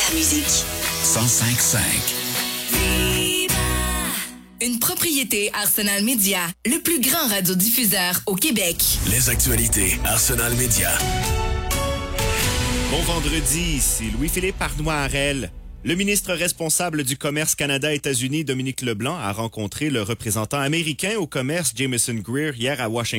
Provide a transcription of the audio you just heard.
La musique 105.5. Une propriété Arsenal Media, le plus grand radiodiffuseur au Québec. Les actualités Arsenal Media. Bon vendredi, ici Louis-Philippe Arnois-Harel. Le ministre responsable du commerce Canada-États-Unis, Dominique Leblanc, a rencontré le représentant américain au commerce, Jameson Greer, hier à Washington.